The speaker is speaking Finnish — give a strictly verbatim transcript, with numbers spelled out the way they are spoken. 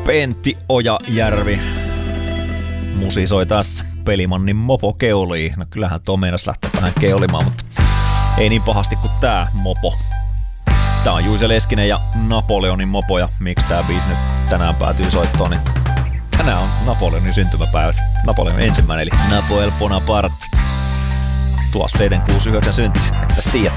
Pentti Ojajärvi musisoi tässä Pelimannin mopo keulii. No kyllähän tuo meinas lähtee vähän keulimaan, mutta ei niin pahasti kuin tää mopo. Tää on Juise Leskinen ja Napoleonin mopo, ja miksi tää biisi nyt tänään päätyy soittoon, niin tänään on Napoleonin syntymäpäivät. Napoleon ensimmäinen, eli Napoel Bonaparte. Tuossa seitsemän kuusi yhdeksän synty, että tiedät.